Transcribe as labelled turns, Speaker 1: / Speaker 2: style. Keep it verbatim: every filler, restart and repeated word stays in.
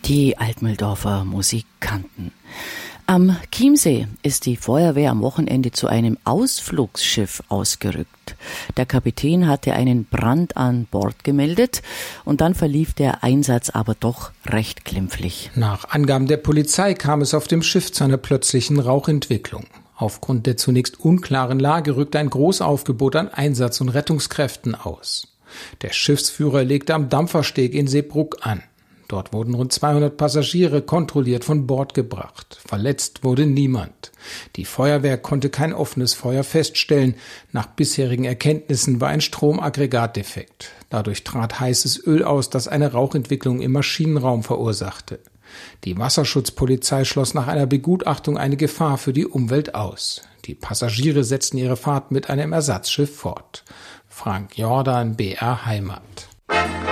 Speaker 1: Die Altmühldorfer Musikanten. Am Chiemsee ist die Feuerwehr am Wochenende zu einem Ausflugsschiff ausgerückt. Der Kapitän hatte einen Brand an Bord gemeldet und dann verlief der Einsatz aber doch recht glimpflich.
Speaker 2: Nach Angaben der Polizei kam es auf dem Schiff zu einer plötzlichen Rauchentwicklung. Aufgrund der zunächst unklaren Lage rückte ein Großaufgebot an Einsatz- und Rettungskräften aus. Der Schiffsführer legte am Dampfersteg in Seebrugg an. Dort wurden rund zweihundert Passagiere kontrolliert von Bord gebracht. Verletzt wurde niemand. Die Feuerwehr konnte kein offenes Feuer feststellen. Nach bisherigen Erkenntnissen war ein Stromaggregat defekt. Dadurch trat heißes Öl aus, das eine Rauchentwicklung im Maschinenraum verursachte. Die Wasserschutzpolizei schloss nach einer Begutachtung eine Gefahr für die Umwelt aus. Die Passagiere setzten ihre Fahrt mit einem Ersatzschiff fort. Frank Jordan, B R Heimat.